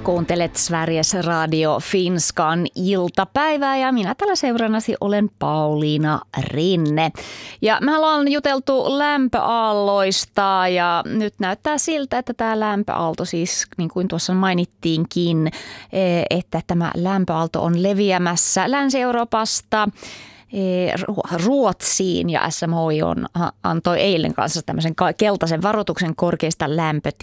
Kuuntelet Sveriges Radio Finskan iltapäivää ja minä täällä seurannasi olen Pauliina Rinne. Ja me ollaan juteltu lämpöaalloista ja nyt näyttää siltä, että tämä lämpöaalto siis niin kuin tuossa mainittiinkin, että tämä lämpöaalto on leviämässä Länsi-Euroopasta Ruotsiin ja SMHI antoi eilen kanssa tämmöisen keltaisen varoituksen korkeista lämpötiloista.